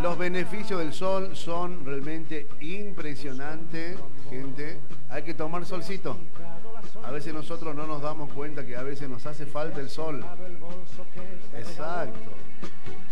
Los beneficios del sol son realmente impresionantes, gente. Hay que tomar solcito. A veces nosotros no nos damos cuenta que a veces nos hace falta el sol. Exacto.